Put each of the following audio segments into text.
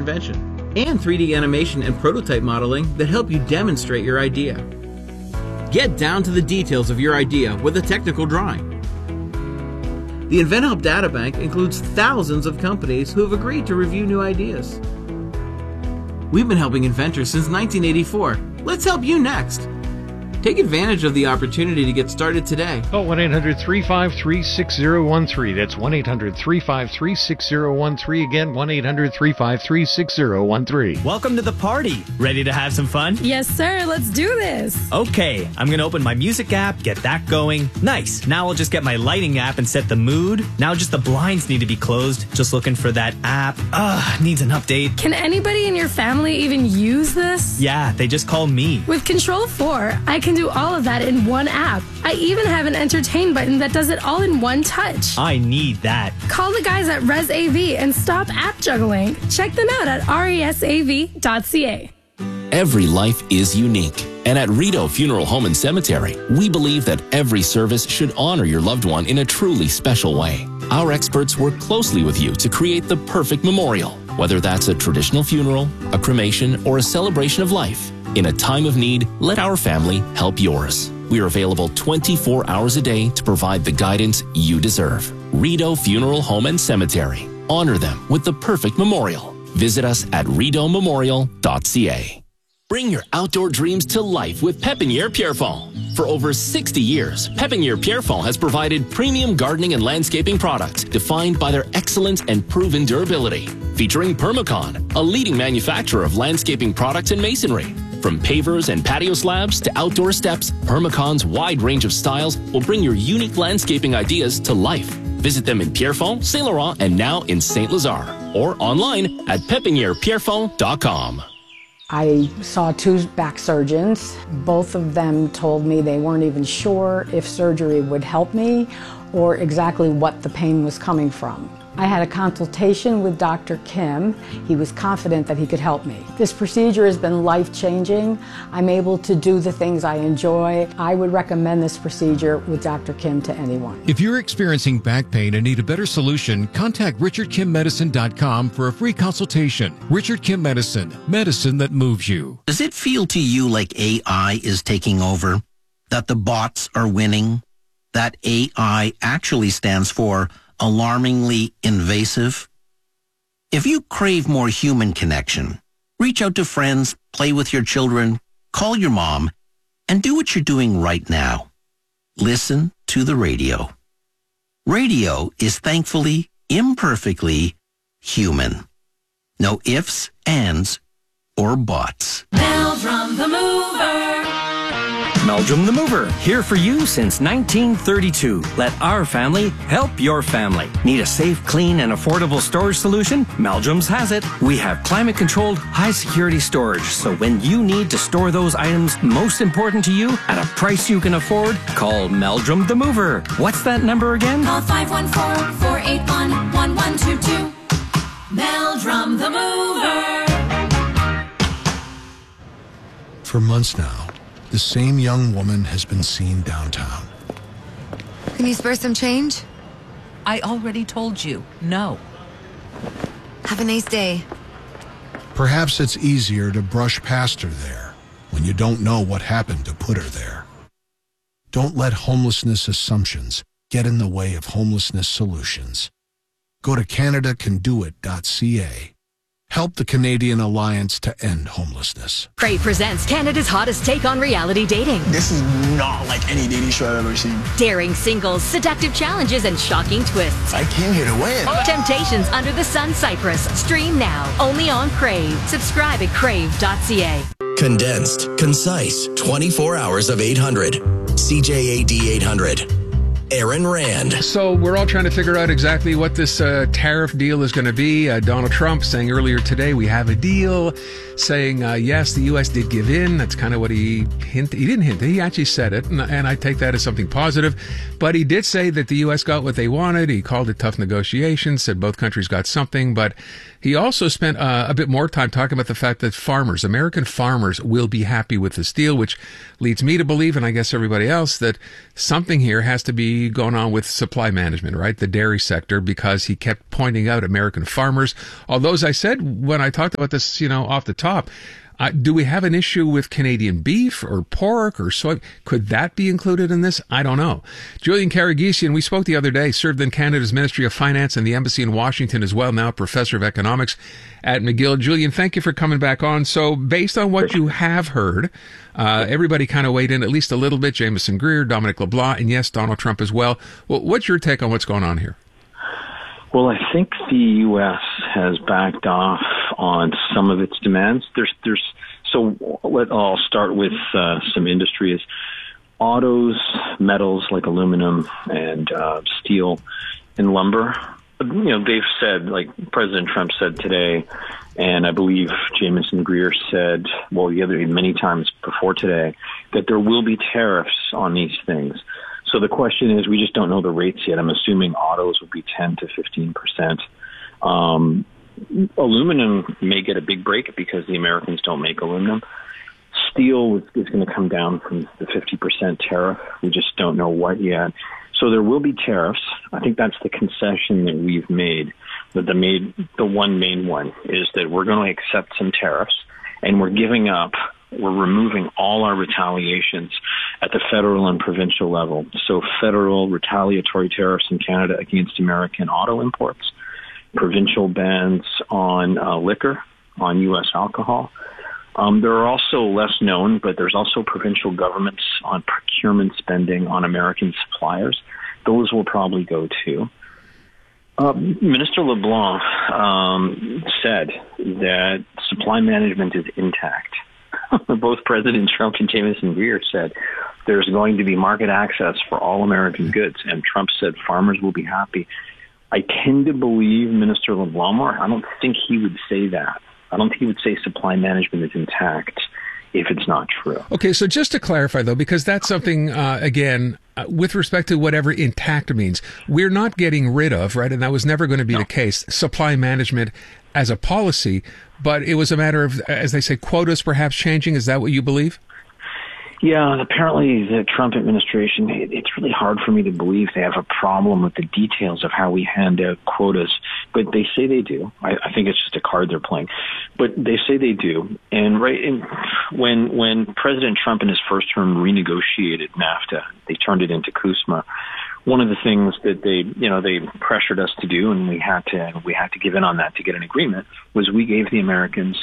invention, and 3D animation and prototype modeling that help you demonstrate your idea. Get down to the details of your idea with a technical drawing. The InventHelp Databank includes thousands of companies who have agreed to review new ideas. We've been helping inventors since 1984. Let's help you next. Take advantage of the opportunity to get started today. Call 1-800-353-6013. That's 1-800-353-6013. Again, 1-800-353-6013. Welcome to the party. Ready to have some fun? Yes, sir. Let's do this. Okay, I'm going to open my music app, get that going. Nice. Now I'll just get my lighting app and set the mood. Now just the blinds need to be closed. Just looking for that app. Needs an update. Can anybody in your family even use this? Yeah, they just call me. With Control 4, I can do all of that in one app. I even have an entertain button that does it all in one touch. I need that. Call the guys at ResAV and stop app juggling. Check them out at resav.ca. Every life is unique. And at Rideau Funeral Home and Cemetery, we believe that every service should honor your loved one in a truly special way. Our experts work closely with you to create the perfect memorial, whether that's a traditional funeral, a cremation, or a celebration of life. In a time of need, let our family help yours. We are available 24 hours a day to provide the guidance you deserve. Rideau Funeral Home and Cemetery. Honor them with the perfect memorial. Visit us at rideaumemorial.ca. Bring your outdoor dreams to life with Pépinière Pierrefonds. For over 60 years, Pépinière Pierrefonds has provided premium gardening and landscaping products defined by their excellence and proven durability. Featuring Permacon, a leading manufacturer of landscaping products and masonry. From pavers and patio slabs to outdoor steps, Permacon's wide range of styles will bring your unique landscaping ideas to life. Visit them in Pierrefonds, Saint Laurent, and now in Saint Lazare, or online at pepinierpierrefonds.com. I saw 2 back surgeons. Both of them told me they weren't even sure if surgery would help me or exactly what the pain was coming from. I had a consultation with Dr. Kim. He was confident that he could help me. This procedure has been life-changing. I'm able to do the things I enjoy. I would recommend this procedure with Dr. Kim to anyone. If you're experiencing back pain and need a better solution, contact richardkimmedicine.com for a free consultation. Richard Kim Medicine, medicine that moves you. Does it feel to you like AI is taking over? That the bots are winning? That AI actually stands for alarmingly invasive? If you crave more human connection, reach out to friends, play with your children, call your mom, and do what you're doing right now. Listen to the radio. Radio is thankfully, imperfectly human. No ifs, ands, or buts. Meldrum the Mover. Meldrum the Mover, here for you since 1932. Let our family help your family. Need a safe, clean, and affordable storage solution? Meldrum's has it. We have climate-controlled, high-security storage, so when you need to store those items most important to you at a price you can afford, call Meldrum the Mover. What's that number again? Call 514-481-1122. Meldrum the Mover. For months now, the same young woman has been seen downtown. Can you spare some change? I already told you, no. Have a nice day. Perhaps it's easier to brush past her there when you don't know what happened to put her there. Don't let homelessness assumptions get in the way of homelessness solutions. Go to CanadaCanDoIt.ca. Help the Canadian Alliance to End Homelessness. Crave presents Canada's hottest take on reality dating. This is not like any dating show I've ever seen. Daring singles, seductive challenges, and shocking twists. I came here to win. Temptations Under the Sun Cyprus. Stream now, only on Crave. Subscribe at crave.ca. Condensed, concise, 24 hours of 800. CJAD 800. Aaron Rand. So we're all trying to figure out exactly what this tariff deal is going to be. Donald Trump saying earlier today, we have a deal, saying, yes, the U.S. did give in. That's kind of what he hinted. He didn't hint. He actually said it, and I take that as something positive. But he did say that the U.S. got what they wanted. He called it tough negotiations, said both countries got something. But he also spent a bit more time talking about the fact that farmers, American farmers, will be happy with this deal, which leads me to believe, and I guess everybody else, that something here has to be be going on with supply management, right? The dairy sector, because he kept pointing out American farmers. Although, as I said when I talked about this, off the top, do we have an issue with Canadian beef or pork or soy? Could that be included in this? I don't know. Julian Karagesian, we spoke the other day, served in Canada's Ministry of Finance and the Embassy in Washington as well, now professor of economics at McGill. Julian, thank you for coming back on. So based on what you have heard, everybody kind of weighed in at least a little bit, Jameson Greer, Dominic LeBlanc, and yes, Donald Trump as well. What's your take on what's going on here? Well, I think the U.S. has backed off on some of its demands. I'll start with some industries. Autos, metals like aluminum and steel and lumber. They've said, like President Trump said today, and I believe Jameson Greer said, many times before today, that there will be tariffs on these things. So the question is, we just don't know the rates yet. I'm assuming autos will be 10 to 15%. Aluminum may get a big break because the Americans don't make aluminum. Steel is going to come down from the 50% tariff. We just don't know what yet. So there will be tariffs. I think that's the concession that we've made. But the one main one is that we're going to accept some tariffs, and we're removing all our retaliations at the federal and provincial level. So federal retaliatory tariffs in Canada against American auto imports, provincial bans on liquor, on U.S. alcohol. There are also less known, but there's also provincial governments on procurement spending on American suppliers. Those will probably go too. Minister LeBlanc said that supply management is intact. Both President Trump and Jameson Greer said there's going to be market access for all American goods, and Trump said farmers will be happy. I tend to believe Minister LeBlanc more. I don't think he would say that. I don't think he would say supply management is intact if it's not true. Okay, so just to clarify, though, because that's something, with respect to whatever intact means, we're not getting rid of, right, and that was never going to be the case, supply management as a policy, but it was a matter of, as they say, quotas perhaps changing. Is that what you believe? Yeah, and apparently the Trump administration, it's really hard for me to believe they have a problem with the details of how we hand out quotas, but they say they do. I think it's just a card they're playing, but they say they do. And when President Trump in his first term renegotiated NAFTA, they turned it into CUSMA. One of the things that they pressured us to do, and we had to give in on that to get an agreement, was we gave the Americans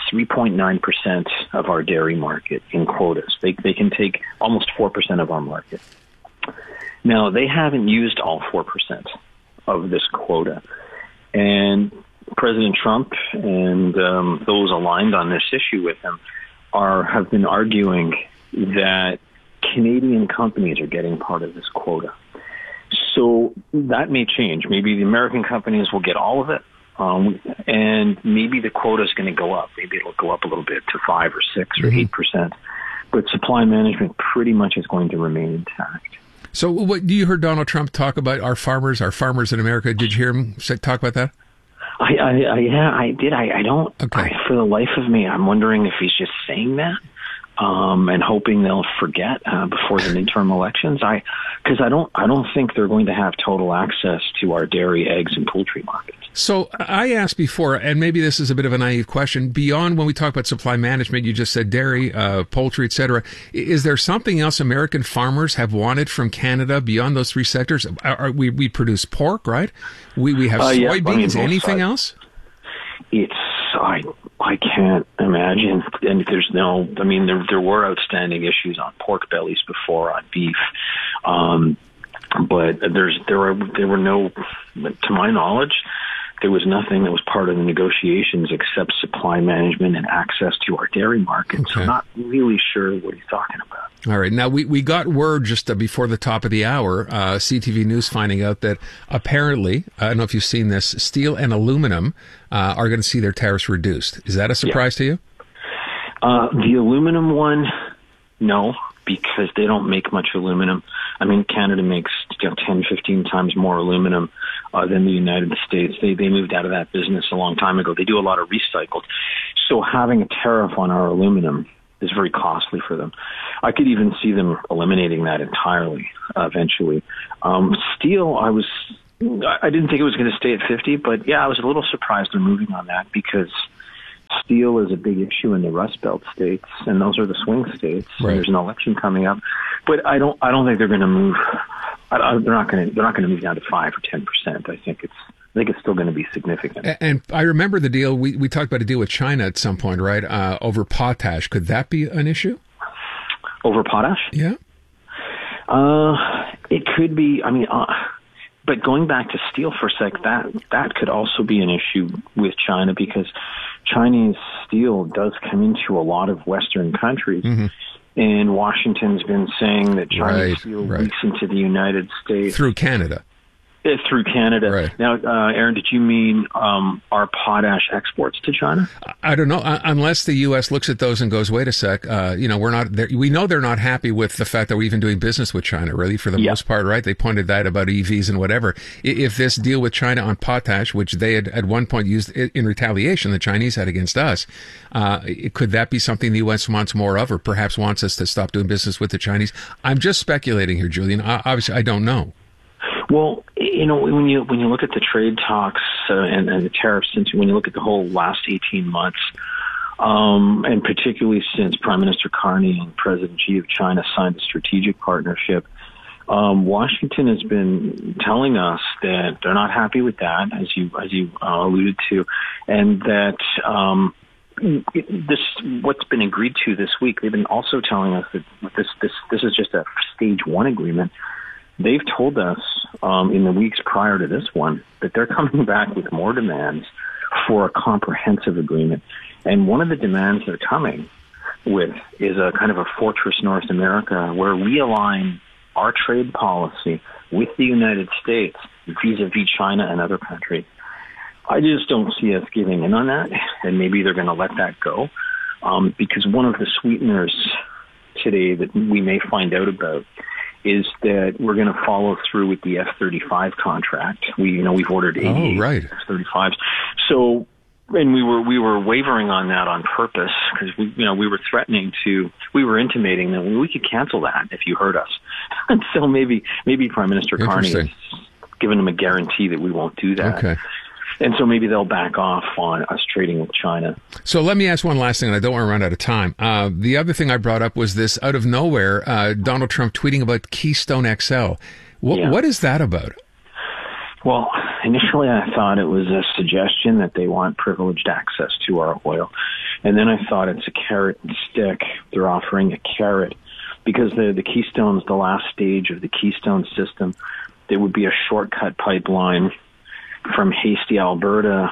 3.9% of our dairy market in quotas. They can take almost 4% of our market. Now, they haven't used all 4% of this quota. And President Trump and those aligned on this issue with him have been arguing that Canadian companies are getting part of this quota. So that may change. Maybe the American companies will get all of it, and maybe the quota is going to go up. Maybe it'll go up a little bit to 5 or 6 or 8%. But supply management pretty much is going to remain intact. So what do you heard Donald Trump talk about our farmers in America? Did you hear him talk about that? Yeah, I did. I don't. Okay. For the life of me, I'm wondering if he's just saying that. And hoping they'll forget before the midterm elections. Because I don't think they're going to have total access to our dairy, eggs, and poultry markets. So I asked before, and maybe this is a bit of a naive question, beyond when we talk about supply management, you just said dairy, poultry, etc. Is there something else American farmers have wanted from Canada beyond those three sectors? We produce pork, right? We have soybeans. Anything else? I can't imagine. And there were outstanding issues on pork bellies before, on beef. But there were no, to my knowledge, there was nothing that was part of the negotiations except supply management and access to our dairy market. Okay. So I'm not really sure what he's talking about. All right. Now, we got word just before the top of the hour, CTV News finding out that apparently, I don't know if you've seen this, steel and aluminum are going to see their tariffs reduced. Is that a surprise to you? The aluminum one, no, because they don't make much aluminum. I mean, Canada makes 10, 15 times more aluminum than the United States. They moved out of that business a long time ago. They do a lot of recycled. So having a tariff on our aluminum is very costly for them. I could even see them eliminating that entirely eventually. Steel, I didn't think it was going to stay at 50, but yeah, I was a little surprised they're moving on that because steel is a big issue in the Rust Belt states, and those are the swing states. Right. There's an election coming up, but I don't think they're going to move. They're not going to move down to 5 or 10%. I think it's still going to be significant. And I remember the deal. We talked about a deal with China at some point, right? Over potash. Could that be an issue? Over potash? Yeah. It could be. I mean, but going back to steel for a sec, that could also be an issue with China because Chinese steel does come into a lot of Western countries. Mm-hmm. And Washington's been saying that Chinese steel leaks into the United States. Through Canada. Through Canada. Right. Now, Aaron, did you mean our potash exports to China? I don't know. Unless the U.S. looks at those and goes, wait a sec, we're not there. We know they're not happy with the fact that we're even doing business with China, really, for the most part, right? They pointed that about EVs and whatever. If this deal with China on potash, which they had at one point used in retaliation, the Chinese had against us, could that be something the U.S. wants more of or perhaps wants us to stop doing business with the Chinese? I'm just speculating here, Julian. Obviously, I don't know. Well, when you look at the trade talks and the tariffs, when you look at the whole last 18 months, and particularly since Prime Minister Carney and President Xi of China signed a strategic partnership, Washington has been telling us that they're not happy with that, as you alluded to, and that what's been agreed to this week. They've been also telling us that this is just a stage 1 agreement. They've told us in the weeks prior to this one that they're coming back with more demands for a comprehensive agreement. And one of the demands they're coming with is a kind of a Fortress North America where we align our trade policy with the United States vis-a-vis China and other countries. I just don't see us giving in on that, and maybe they're going to let that go because one of the sweeteners today that we may find out about is that we're going to follow through with the F-35 contract. We've ordered 88 F-35s. So, and we were wavering on that on purpose because we were intimating that we could cancel that if you heard us. And so maybe Prime Minister Carney has given them a guarantee that we won't do that. Okay. And so maybe they'll back off on us trading with China. So let me ask one last thing, and I don't want to run out of time. The other thing I brought up was this out of nowhere, Donald Trump tweeting about Keystone XL. What is that about? Well, initially I thought it was a suggestion that they want privileged access to our oil. And then I thought it's a carrot and stick. They're offering a carrot because the Keystone's the last stage of the Keystone system. There would be a shortcut pipeline from Hasty, Alberta,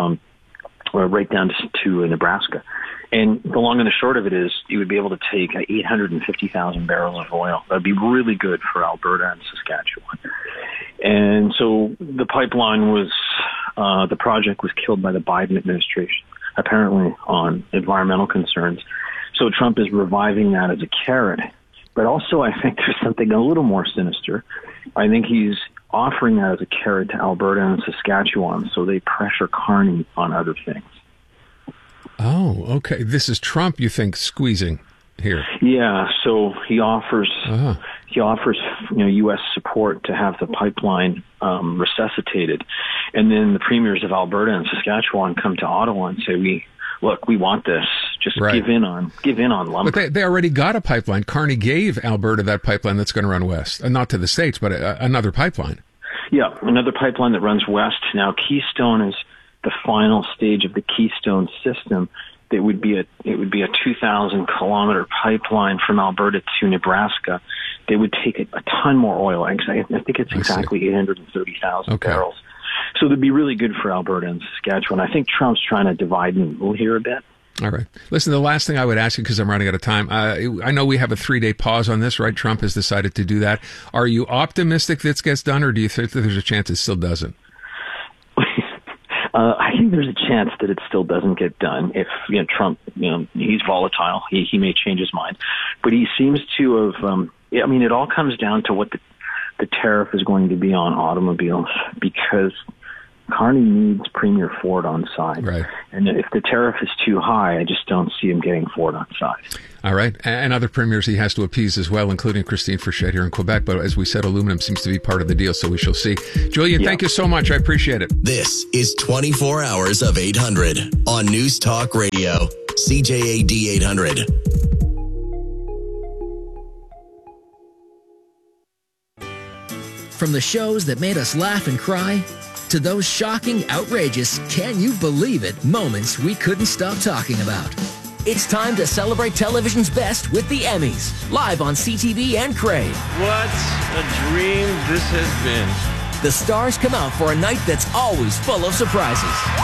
right down to Nebraska. And the long and the short of it is you would be able to take 850,000 barrels of oil. That would be really good for Alberta and Saskatchewan. And so the pipeline the project was killed by the Biden administration, apparently on environmental concerns. So Trump is reviving that as a carrot. But also I think there's something a little more sinister. I think he's offering that as a carrot to Alberta and Saskatchewan, so they pressure Carney on other things. Oh, okay. This is Trump, you think, squeezing here? Yeah. So he offers U.S. support to have the pipeline resuscitated, and then the premiers of Alberta and Saskatchewan come to Ottawa and say, "We want this. Just give in on lumber." But they already got a pipeline. Carney gave Alberta that pipeline that's going to run west, not to the States, but another pipeline. Yeah, another pipeline that runs west. Now, Keystone is the final stage of the Keystone system. It would be a 2,000-kilometer pipeline from Alberta to Nebraska. They would take a ton more oil. I think it's exactly 830,000 barrels. So that'd be really good for Alberta and Saskatchewan. I think Trump's trying to divide and rule here a bit. All right. Listen, the last thing I would ask you, because I'm running out of time, I know we have a 3-day pause on this, right? Trump has decided to do that. Are you optimistic this gets done, or do you think that there's a chance it still doesn't? I think there's a chance that it still doesn't get done. If Trump, he's volatile. He may change his mind. But he seems to have, it all comes down to what the tariff is going to be on automobiles, because Carney needs Premier Ford on side. Right. And if the tariff is too high, I just don't see him getting Ford on side. All right. And other premiers he has to appease as well, including Christine Frechette here in Quebec. But as we said, aluminum seems to be part of the deal, so we shall see. Julian, thank you so much. I appreciate it. This is 24 Hours of 800 on News Talk Radio, CJAD 800. From the shows that made us laugh and cry, to those shocking, outrageous, can you believe it moments we couldn't stop talking about. It's time to celebrate television's best with the Emmys, live on CTV and Crave. What a dream this has been. The stars come out for a night that's always full of surprises.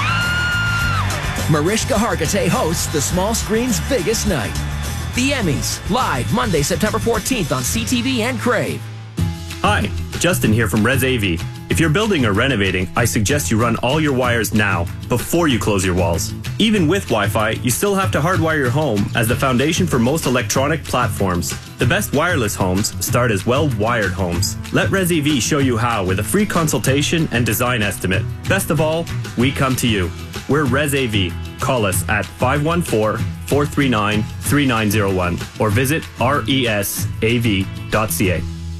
Mariska Hargitay hosts the small screen's biggest night. The Emmys, live Monday, September 14th on CTV and Crave. Hi, Justin here from Res AV. If you're building or renovating, I suggest you run all your wires now, before you close your walls. Even with Wi-Fi, you still have to hardwire your home as the foundation for most electronic platforms. The best wireless homes start as well-wired homes. Let Res AV show you how with a free consultation and design estimate. Best of all, we come to you. We're Res AV. Call us at 514-439-3901 or visit resav.ca.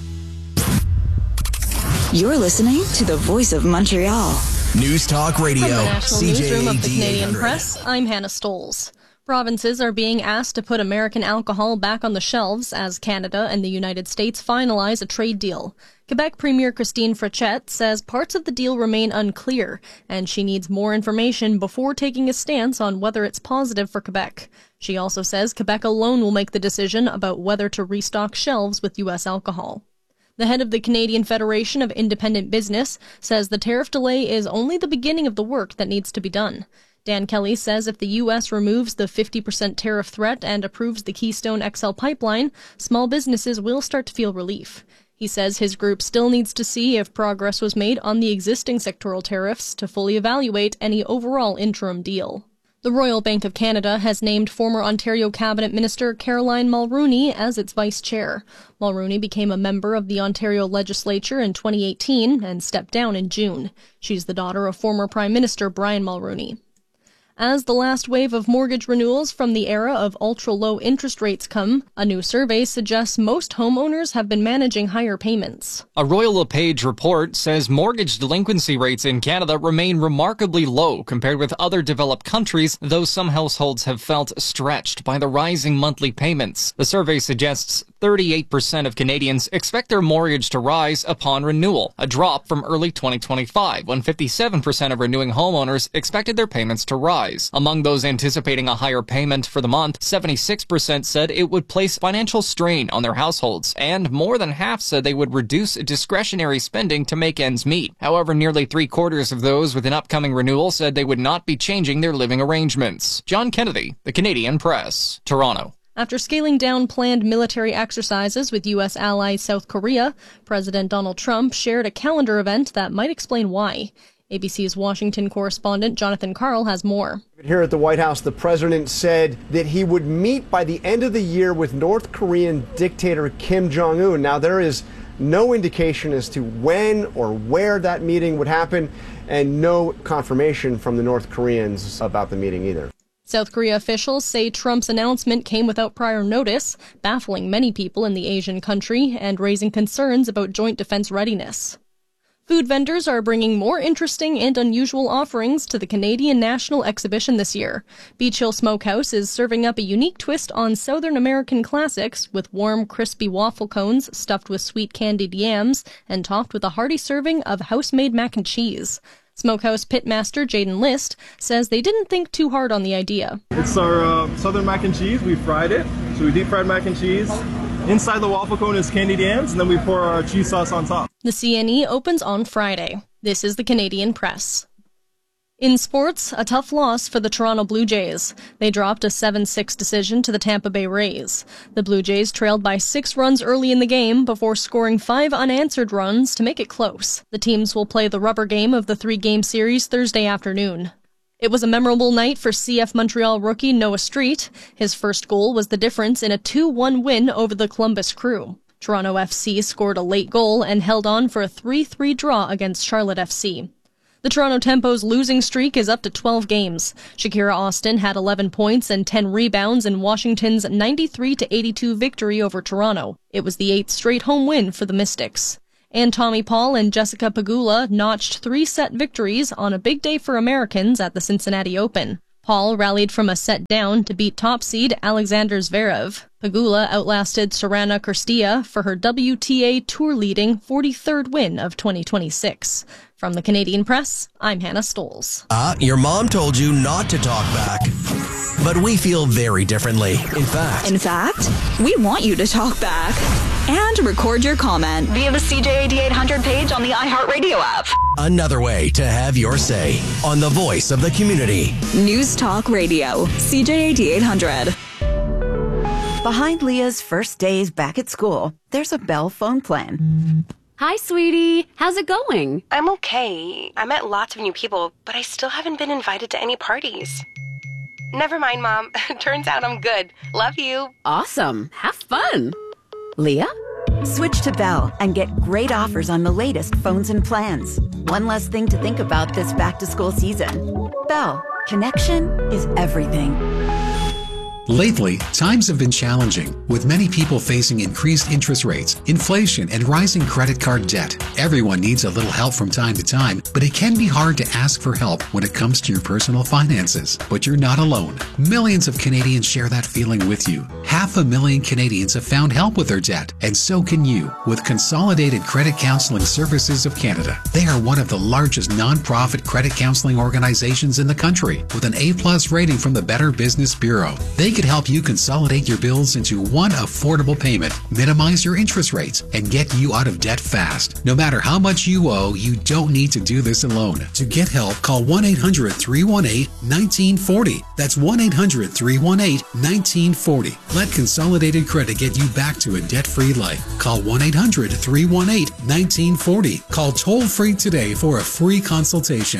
You're listening to the Voice of Montreal. News Talk Radio, From the National Newsroom of the Canadian 800. Press, I'm Hannah Stoles. Provinces are being asked to put American alcohol back on the shelves as Canada and the United States finalize a trade deal. Quebec Premier Christine Frechette says parts of the deal remain unclear, and she needs more information before taking a stance on whether it's positive for Quebec. She also says Quebec alone will make the decision about whether to restock shelves with U.S. alcohol. The head of the Canadian Federation of Independent Business says the tariff delay is only the beginning of the work that needs to be done. Dan Kelly says if the U.S. removes the 50% tariff threat and approves the Keystone XL pipeline, small businesses will start to feel relief. He says his group still needs to see if progress was made on the existing sectoral tariffs to fully evaluate any overall interim deal. The Royal Bank of Canada has named former Ontario Cabinet Minister Caroline Mulroney as its vice chair. Mulroney became a member of the Ontario Legislature in 2018 and stepped down in June. She's the daughter of former Prime Minister Brian Mulroney. As the last wave of mortgage renewals from the era of ultra-low interest rates come, a new survey suggests most homeowners have been managing higher payments. A Royal LePage report says mortgage delinquency rates in Canada remain remarkably low compared with other developed countries, though some households have felt stretched by the rising monthly payments. The survey suggests 38% of Canadians expect their mortgage to rise upon renewal, a drop from early 2025, when 57% of renewing homeowners expected their payments to rise. Among those anticipating a higher payment for the month, 76% said it would place financial strain on their households, and more than half said they would reduce discretionary spending to make ends meet. However, nearly 3/4 of those with an upcoming renewal said they would not be changing their living arrangements. John Kennedy, The Canadian Press, Toronto. After scaling down planned military exercises with U.S. ally South Korea, President Donald Trump shared a calendar event that might explain why. ABC's Washington correspondent Jonathan Karl has more. Here at the White House, the president said that he would meet by the end of the year with North Korean dictator Kim Jong-un. Now, there is no indication as to when or where that meeting would happen, and no confirmation from the North Koreans about the meeting either. South Korea officials say Trump's announcement came without prior notice, baffling many people in the Asian country and raising concerns about joint defense readiness. Food vendors are bringing more interesting and unusual offerings to the Canadian National Exhibition this year. Beach Hill Smokehouse is serving up a unique twist on Southern American classics with warm, crispy waffle cones stuffed with sweet candied yams and topped with a hearty serving of house-made mac and cheese. Smokehouse pitmaster Jaden List says they didn't think too hard on the idea. It's our Southern mac and cheese. We fried it, so we deep fried mac and cheese. Inside the waffle cone is candied yams, and then we pour our cheese sauce on top. The CNE opens on Friday. This is the Canadian Press. In sports, a tough loss for the Toronto Blue Jays. They dropped a 7-6 decision to the Tampa Bay Rays. The Blue Jays trailed by 6 runs early in the game before scoring 5 unanswered runs to make it close. The teams will play the rubber game of the 3-game series Thursday afternoon. It was a memorable night for CF Montreal rookie Noah Street. His first goal was the difference in a 2-1 win over the Columbus Crew. Toronto FC scored a late goal and held on for a 3-3 draw against Charlotte FC. The Toronto Tempo's losing streak is up to 12 games. Shakira Austin had 11 points and 10 rebounds in Washington's 93-82 victory over Toronto. It was the 8th straight home win for the Mystics. And Tommy Paul and Jessica Pegula notched 3-set victories on a big day for Americans at the Cincinnati Open. Paul rallied from a set down to beat top seed Alexander Zverev. Pegula outlasted Sorana Cîrstea for her WTA Tour-leading 43rd win of 2026. From the Canadian Press, I'm Hannah Stoles. Your mom told you not to talk back. But we feel very differently. In fact, we want you to talk back and record your comment via the CJAD 800 page on the iHeartRadio app. Another way to have your say on the voice of the community. News Talk Radio, CJAD 800. Behind Leah's first days back at school, there's a Bell phone plan. Hi, sweetie. How's it going? I'm okay. I met lots of new people, but I still haven't been invited to any parties. Never mind, Mom. Turns out I'm good. Love you. Awesome. Have fun. Leah? Switch to Bell and get great offers on the latest phones and plans. One less thing to think about this back-to-school season. Bell. Connection is everything. Lately, times have been challenging, with many people facing increased interest rates, inflation, and rising credit card debt. Everyone needs a little help from time to time, but it can be hard to ask for help when it comes to your personal finances. But you're not alone. Millions of Canadians share that feeling with you. 500,000 Canadians have found help with their debt, and so can you, with Consolidated Credit Counseling Services of Canada. They are one of the largest non-profit credit counseling organizations in the country, with an A+ rating from the Better Business Bureau. They could help you consolidate your bills into one affordable payment, minimize your interest rates, and get you out of debt fast. No matter how much you owe, you don't need to do this alone. To get help, call 1-800-318-1940. That's 1-800-318-1940. Let Consolidated Credit get you back to a debt-free life. Call 1-800-318-1940. Call toll-free today for a free consultation.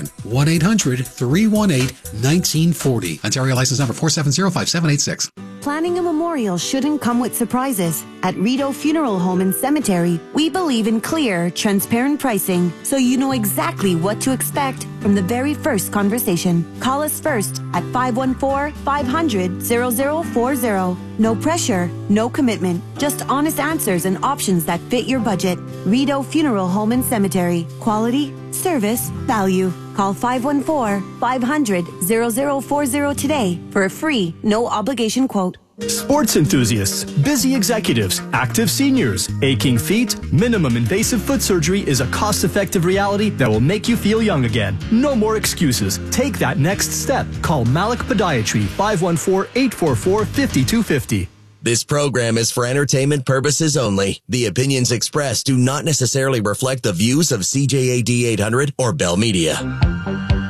1-800-318-1940. Ontario license number 4705786. Planning a memorial shouldn't come with surprises. At Rideau Funeral Home and Cemetery, we believe in clear, transparent pricing, so you know exactly what to expect from the very first conversation. Call us first at 514-500-0040. No pressure, no commitment, just honest answers and options that fit your budget. Rideau Funeral Home and Cemetery. Quality, service, value. Call 514-500-0040 today for a free, no obligation quote. Sports enthusiasts, busy executives, active seniors, aching feet, minimum invasive foot surgery is a cost-effective reality that will make you feel young again. No more excuses. Take that next step. Call Malik Podiatry, 514-844-5250. This program is for entertainment purposes only. The opinions expressed do not necessarily reflect the views of CJAD 800 or Bell Media.